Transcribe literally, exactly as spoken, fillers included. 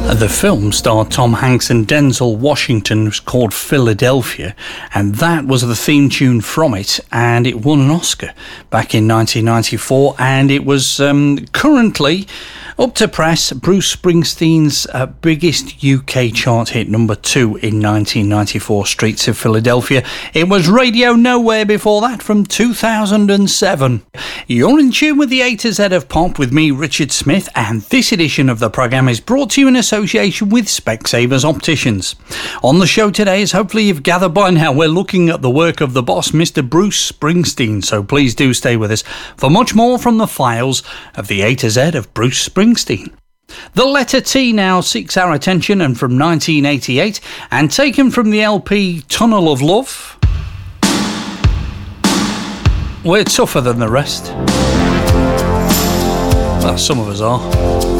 The film starred Tom Hanks and Denzel Washington. It was called Philadelphia, and that was the theme tune from it, and it won an Oscar back in nineteen ninety-four, and it was um, currently up to press Bruce Springsteen's uh, biggest U K chart hit, number two in nineteen ninety-four, Streets of Philadelphia. It was Radio Nowhere before that from two thousand seven. You're in tune with the A to Z of Pop with me, Richard Smith, and this edition of the programme is brought to you in association with Specsavers Opticians. On the show today, as hopefully you've gathered by now, we're looking at the work of the boss, Mister Bruce Springsteen, so please do stay with us for much more from the files of the A to Z of Bruce Springsteen. The Letter T now seeks our attention, and from nineteen eighty-eight, and taken from the L P Tunnel of Love. We're tougher than the rest. Well, some of us are.